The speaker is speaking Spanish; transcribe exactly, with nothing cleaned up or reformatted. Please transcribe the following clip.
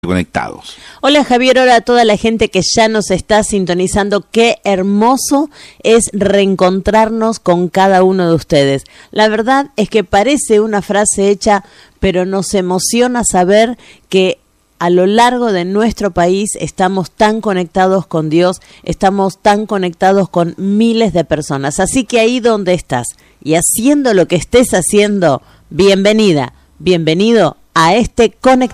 Conectados. Hola Javier, hola a toda la gente que ya nos está sintonizando. Qué hermoso es reencontrarnos con cada uno de ustedes. La verdad es que parece una frase hecha, pero nos emociona saber que a lo largo de nuestro país estamos tan conectados con Dios, estamos tan conectados con miles de personas. Así que ahí donde estás y haciendo lo que estés haciendo, bienvenida, bienvenido a este Conectado.